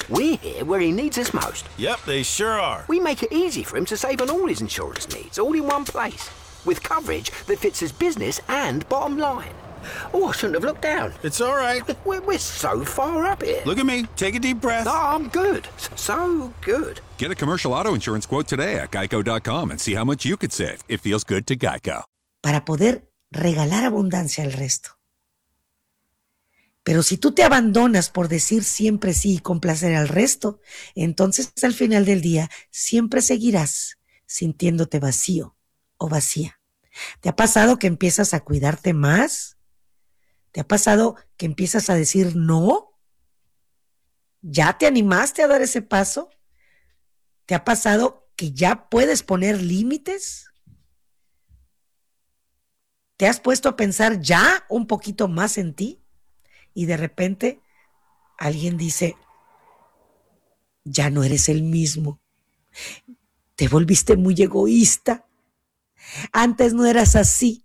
We're here where he needs us most. Yep, they sure are. We make it easy for him to save on all his insurance needs, all in one place, with coverage that fits his business and bottom line. Oh, I shouldn't have looked down. It's all right. We're so far up here. Look at me. Take a deep breath. No, I'm good. So good. Get a commercial auto insurance quote today at geico.com and see how much you could save. It feels good to Geico. Para poder regalar abundancia al resto. Pero si tú te abandonas por decir siempre sí y complacer al resto, entonces al final del día siempre seguirás sintiéndote vacío o vacía. ¿Te ha pasado que empiezas a cuidarte más? ¿Te ha pasado que empiezas a decir no? ¿Ya te animaste a dar ese paso? ¿Te ha pasado que ya puedes poner límites? ¿Te has puesto a pensar ya un poquito más en ti? Y de repente alguien dice, ya no eres el mismo. Te volviste muy egoísta. Antes no eras así.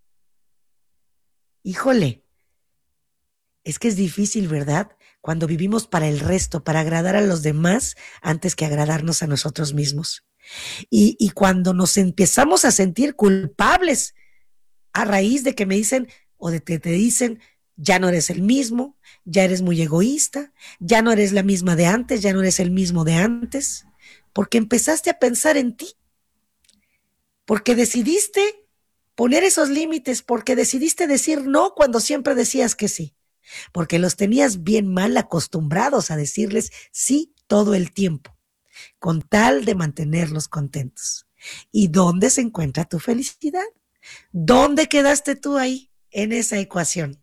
Híjole, es que es difícil, ¿verdad? Cuando vivimos para el resto, para agradar a los demás antes que agradarnos a nosotros mismos. Y cuando nos empezamos a sentir culpables a raíz de que me dicen o de que te dicen, ya no eres el mismo, ya eres muy egoísta, ya no eres la misma de antes, ya no eres el mismo de antes, porque empezaste a pensar en ti, porque decidiste poner esos límites, porque decidiste decir no cuando siempre decías que sí, porque los tenías bien mal acostumbrados a decirles sí todo el tiempo, con tal de mantenerlos contentos. ¿Y dónde se encuentra tu felicidad? ¿Dónde quedaste tú ahí en esa ecuación?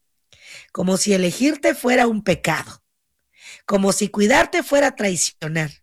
Como si elegirte fuera un pecado, como si cuidarte fuera traicionar,